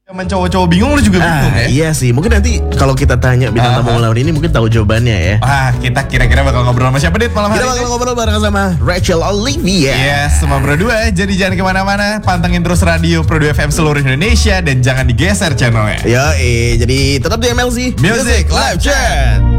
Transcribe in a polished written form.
Zaman cowok-cowok bingung lu juga bingung ya? Iya sih, mungkin nanti kalau kita tanya bintang tamu lawan ini mungkin tahu jawabannya ya. Kita kira-kira bakal ngobrol sama siapa Dit malam hari Kita ini? bakal ngobrol bareng sama Rachel Olivia. Yes, sama Pro 2. Jadi jangan kemana-mana, pantengin terus radio Pro 2 FM seluruh Indonesia dan jangan digeser channelnya. Jadi tetap di MLC Music Live Chat.